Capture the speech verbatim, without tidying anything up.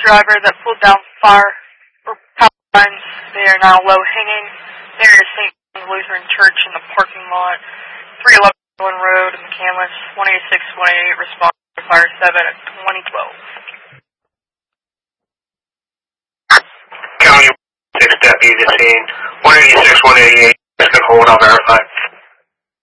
driver that pulled down fire or power lines. They are now low hanging. They are at Saint Lutheran Church in the parking lot, three eleven Road in McCandless, one eighty-six one eighty-eight, respond to Fire seven at twenty twelve. County six deputies at scene, one eighty-six one eighty-eight, is going to hold, I'll verify.